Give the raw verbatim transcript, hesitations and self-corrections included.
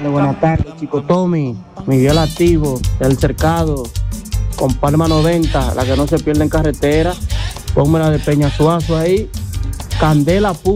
Buenas tardes, Chico Tommy, Miguel Activo, del Cercado, con Palma noventa, la que no se pierde en carretera. Ponme la de Peña Suazo ahí. Candela pura.